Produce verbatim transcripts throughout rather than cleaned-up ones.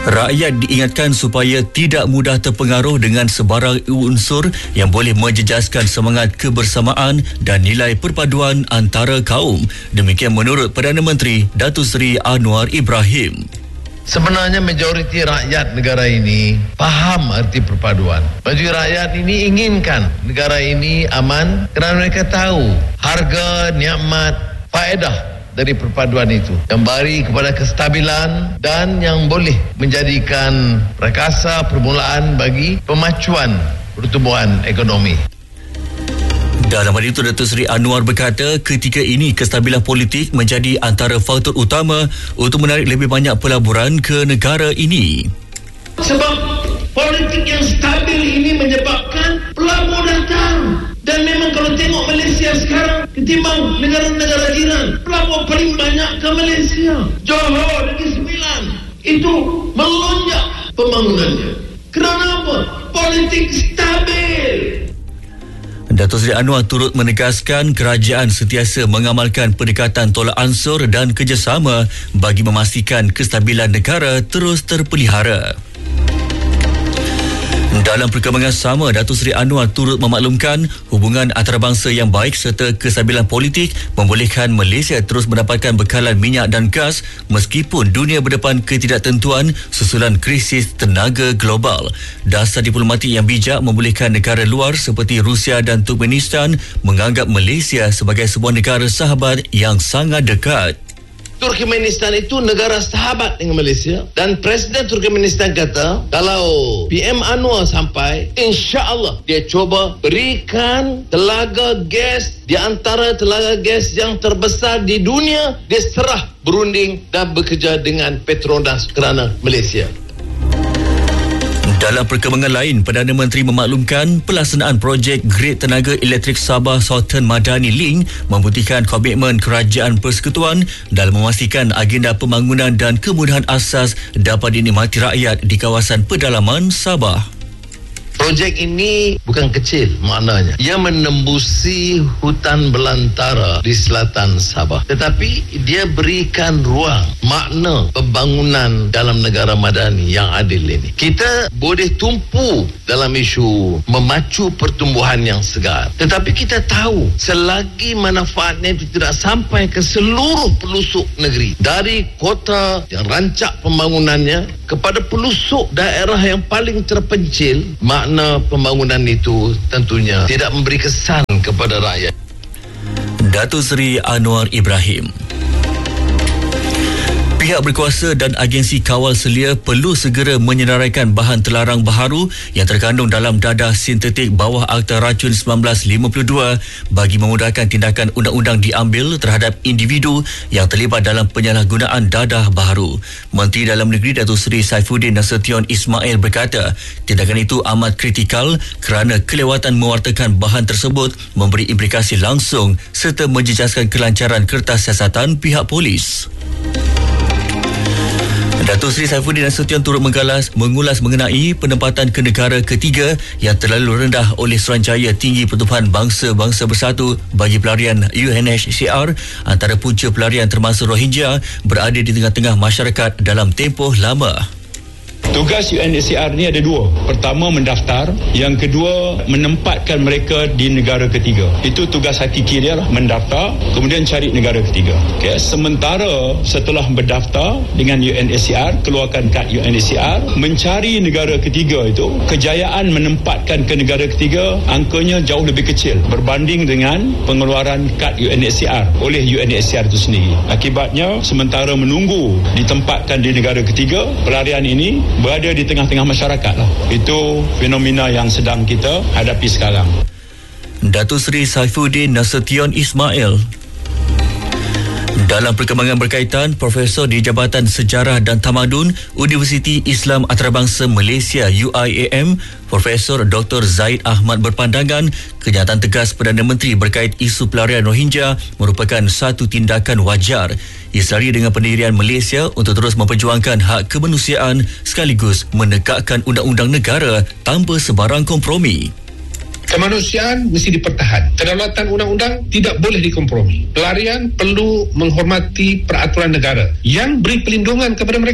Rakyat diingatkan supaya tidak mudah terpengaruh dengan sebarang unsur yang boleh menjejaskan semangat kebersamaan dan nilai perpaduan antara kaum. Demikian menurut Perdana Menteri Datuk Seri Anwar Ibrahim. Sebenarnya majoriti rakyat negara ini faham arti perpaduan. Majoriti rakyat ini inginkan negara ini aman kerana mereka tahu harga, nikmat, faedah dari perpaduan itu yang beri kepada kestabilan dan yang boleh menjadikan prakasa permulaan bagi pemacuan pertumbuhan ekonomi. Dalam hal itu, Datuk Seri Anwar berkata ketika ini kestabilan politik menjadi antara faktor utama untuk menarik lebih banyak pelaburan ke negara ini. Sebab politik yang stabil ini menyebabkan pelabur datang. Dan memang kalau tengok Malaysia sekarang ketimbang negara-negara jiran, pelabur paling banyak ke Malaysia. Johor Negeri Sembilan itu melonjak pembangunannya. Kerana apa? Politik stabil. Datuk Seri Anwar turut menegaskan kerajaan sentiasa mengamalkan pendekatan tolak ansur dan kerjasama bagi memastikan kestabilan negara terus terpelihara. Dalam perkembangan sama, Datuk Seri Anwar turut memaklumkan hubungan antarabangsa yang baik serta kestabilan politik membolehkan Malaysia terus mendapatkan bekalan minyak dan gas meskipun dunia berdepan ketidaktentuan susulan krisis tenaga global. Dasar diplomatik yang bijak membolehkan negara luar seperti Rusia dan Turkmenistan menganggap Malaysia sebagai sebuah negara sahabat yang sangat dekat. Turkmenistan itu negara sahabat dengan Malaysia dan Presiden Turkmenistan kata kalau P M Anwar sampai, insya-Allah dia cuba berikan telaga gas di antara telaga gas yang terbesar di dunia, dia serah berunding dan bekerja dengan Petronas kerana Malaysia. Dalam perkembangan lain, Perdana Menteri memaklumkan pelaksanaan projek grid tenaga elektrik Sabah Sultan Madani Link membuktikan komitmen Kerajaan Persekutuan dalam memastikan agenda pembangunan dan kemudahan asas dapat dinikmati rakyat di kawasan pedalaman Sabah. Projek ini bukan kecil maknanya. Ia menembusi hutan belantara di selatan Sabah. Tetapi dia berikan ruang makna pembangunan dalam negara madani yang adil ini. Kita boleh tumpu dalam isu memacu pertumbuhan yang segar. Tetapi kita tahu selagi manfaatnya itu tidak sampai ke seluruh pelosok negeri. Dari kota yang rancak pembangunannya kepada pelosok daerah yang paling terpencil, makna pembangunan itu tentunya tidak memberi kesan kepada rakyat. Datuk Seri Anwar Ibrahim. Pihak berkuasa dan agensi kawal selia perlu segera menyenaraikan bahan terlarang baharu yang terkandung dalam dadah sintetik bawah Akta Racun sembilan belas lima puluh dua bagi memudahkan tindakan undang-undang diambil terhadap individu yang terlibat dalam penyalahgunaan dadah baharu. Menteri Dalam Negeri Datuk Seri Saifuddin Nasution Ismail berkata, tindakan itu amat kritikal kerana kelewatan mewartakan bahan tersebut memberi implikasi langsung serta menjejaskan kelancaran kertas siasatan pihak polis. Datuk Seri Saifuddin Nasution turut mengulas, mengulas mengenai penempatan ke negara ketiga yang terlalu rendah oleh Suruhanjaya Tinggi Pertubuhan Bangsa-Bangsa Bersatu bagi pelarian U N H C R. Antara punca pelarian termasuk Rohingya berada di tengah-tengah masyarakat dalam tempoh lama. Tugas U N H C R ni ada dua. Pertama, mendaftar. Yang kedua, menempatkan mereka di negara ketiga. Itu tugas hakiki dia lah, mendaftar, kemudian cari negara ketiga. Okay. Sementara setelah berdaftar dengan U N H C R, keluarkan kad U N H C R, mencari negara ketiga itu, kejayaan menempatkan ke negara ketiga, angkanya jauh lebih kecil berbanding dengan pengeluaran kad U N H C R oleh U N H C R itu sendiri. Akibatnya, sementara menunggu ditempatkan di negara ketiga, pelarian ini berada di tengah-tengah masyarakat lah. Itu fenomena yang sedang kita hadapi sekarang. Datuk Seri Saifuddin Nasution Ismail. Dalam perkembangan berkaitan, Profesor di Jabatan Sejarah dan Tamadun Universiti Islam Antarabangsa Malaysia U I A M, Profesor Doktor Zaid Ahmad berpandangan kenyataan tegas Perdana Menteri berkait isu pelarian Rohingya merupakan satu tindakan wajar. Ia selari dengan pendirian Malaysia untuk terus memperjuangkan hak kemanusiaan sekaligus menegakkan undang-undang negara tanpa sebarang kompromi. Kemanusiaan mesti dipertahan. Kedaulatan undang-undang tidak boleh dikompromi. Pelarian perlu menghormati peraturan negara yang beri perlindungan kepada mereka.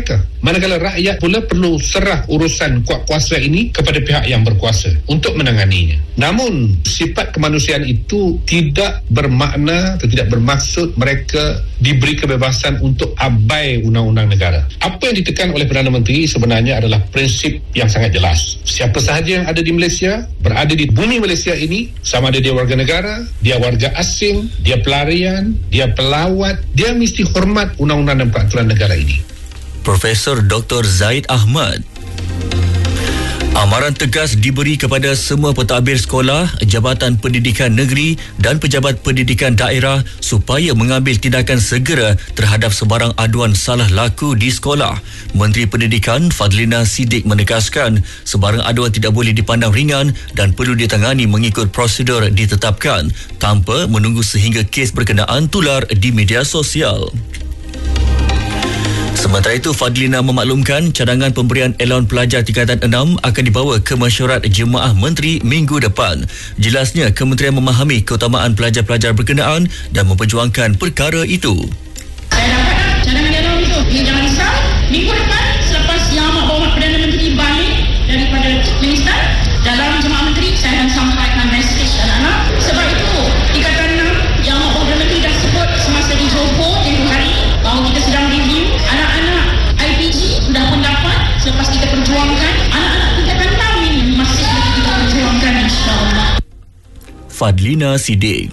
Manakala rakyat pula perlu serah urusan kuasa ini kepada pihak yang berkuasa untuk menanganinya. Namun sifat kemanusiaan itu tidak bermakna atau tidak bermaksud mereka diberi kebebasan untuk abai undang-undang negara. Apa yang ditekan oleh Perdana Menteri sebenarnya adalah prinsip yang sangat jelas. Siapa sahaja yang ada di Malaysia, berada di bumi Malaysia ini, sama ada dia warga negara, dia warga asing, dia pelarian, dia pelawat, dia mesti hormat undang-undang dan peraturan negara ini. Profesor Doktor Zaid Ahmad. Amaran tegas diberi kepada semua pentadbir sekolah, Jabatan Pendidikan Negeri dan pejabat pendidikan daerah supaya mengambil tindakan segera terhadap sebarang aduan salah laku di sekolah. Menteri Pendidikan Fadlina Siddiq menegaskan sebarang aduan tidak boleh dipandang ringan dan perlu ditangani mengikut prosedur ditetapkan tanpa menunggu sehingga kes berkenaan tular di media sosial. Sementara itu, Fadlina memaklumkan cadangan pemberian allowance pelajar tingkatan enam akan dibawa ke mesyuarat Jemaah Menteri minggu depan. Jelasnya, kementerian memahami keutamaan pelajar-pelajar berkenaan dan memperjuangkan perkara itu. Saya dapat cadangan allowance itu. Ini jangan risau. Minggu depan, selepas Yang Amat Berhormat Perdana Menteri balik daripada minister, dalam Jemaah Menteri, saya akan sampaikan mesej anak-anak. Sebab itu, tingkatan enam, Yang Amat Berhormat Perdana Menteri dah sebut semasa di Johor tempoh hari bahawa kita sedang review anak-anak I P G sudah pendapat selepas kita perjuangkan anak-anak tingkatan enam ini masih lagi kita perjuangkan, insya-Allah. Fadlina Siddiq.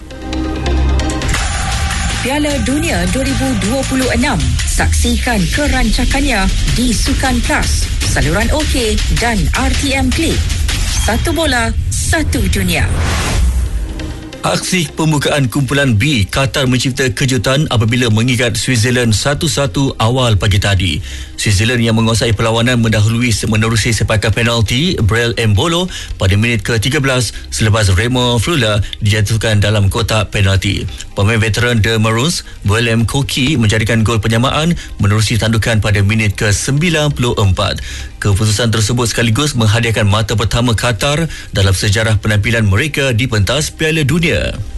Piala Dunia dua ribu dua puluh enam. Saksikan kerancakannya di Sukan Plus, saluran OK dan R T M Klik. Satu bola, satu dunia. Aksi pembukaan kumpulan B, Qatar mencipta kejutan apabila mengikat Switzerland satu satu awal pagi tadi. Switzerland yang menguasai perlawanan mendahului menerusi sepakan penalti Brel Embolo pada minit ke tiga belas selepas Remo Freuler dijatuhkan dalam kotak penalti. Pemain veteran The Maroons, Willem Koki menjadikan gol penyamaan menerusi tandukan pada minit ke sembilan puluh empat. Keputusan tersebut sekaligus menghadiahkan mata pertama Qatar dalam sejarah penampilan mereka di pentas Piala Dunia.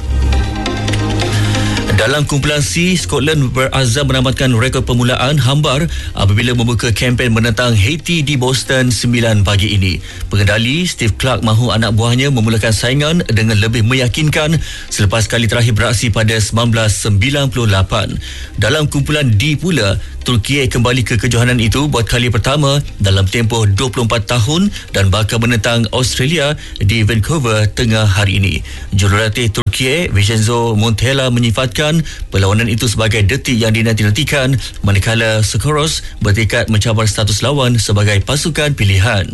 Dalam kumpulan C, Scotland berazam menamatkan rekod permulaan hambar apabila membuka kempen menentang Haiti di Boston sembilan pagi ini. Pengendali Steve Clark mahu anak buahnya memulakan saingan dengan lebih meyakinkan selepas kali terakhir beraksi pada seribu sembilan ratus sembilan puluh lapan. Dalam kumpulan D pula, Turki kembali ke kejohanan itu buat kali pertama dalam tempoh dua puluh empat tahun dan bakal menentang Australia di Vancouver tengah hari ini. Jurulatih Turki Vincenzo Montella menyifatkan perlawanan itu sebagai detik yang dinanti-nantikan manakala Skoros bertekad mencabar status lawan sebagai pasukan pilihan.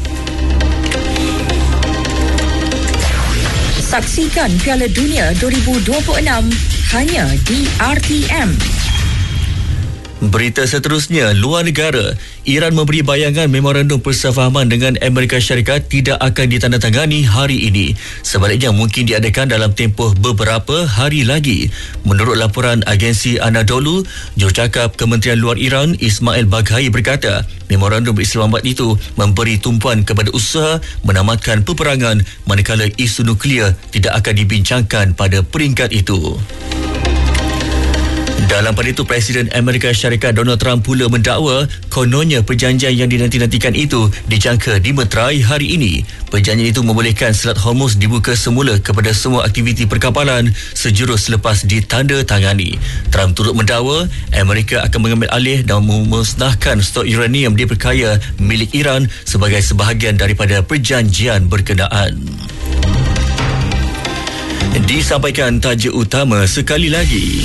Saksikan Piala Dunia dua ribu dua puluh enam hanya di R T M. Berita seterusnya, luar negara. Iran memberi bayangan memorandum persefahaman dengan Amerika Syarikat tidak akan ditandatangani hari ini. Sebaliknya mungkin diadakan dalam tempoh beberapa hari lagi. Menurut laporan agensi Anadolu, jurucakap Kementerian Luar Iran Ismail Baghai berkata, memorandum Islamabad itu memberi tumpuan kepada usaha menamatkan peperangan manakala isu nuklear tidak akan dibincangkan pada peringkat itu. Dalam pada itu, Presiden Amerika Syarikat Donald Trump pula mendakwa kononnya perjanjian yang dinanti-nantikan itu dijangka dimeterai hari ini. Perjanjian itu membolehkan Selat Hormuz dibuka semula kepada semua aktiviti perkapalan sejurus selepas ditandatangani. Trump turut mendakwa Amerika akan mengambil alih dan memusnahkan stok uranium diperkaya milik Iran sebagai sebahagian daripada perjanjian berkenaan. Disampaikan tajuk utama sekali lagi.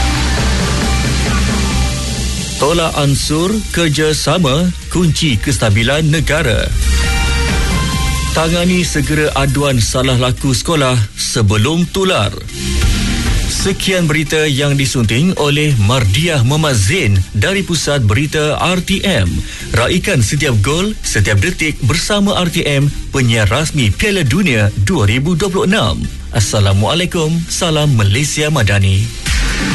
Tolak ansur kerjasama kunci kestabilan negara. Tangani segera aduan salah laku sekolah sebelum tular. Sekian berita yang disunting oleh Mardiah Muhammad Zain dari Pusat Berita R T M. Raikan setiap gol, setiap detik bersama R T M, penyiar rasmi Piala Dunia dua ribu dua puluh enam. Assalamualaikum, salam Malaysia Madani.